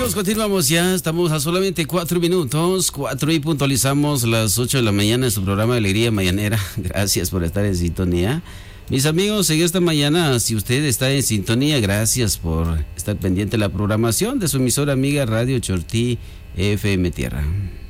Continuamos ya, estamos a solamente 4 minutos, 4 y puntualizamos las 8 de la mañana en su programa de Alegría Mañanera. Gracias por estar en sintonía. Mis amigos, en esta mañana, si usted está en sintonía, gracias por estar pendiente de la programación de su emisora amiga Radio Chortí FM Tierra.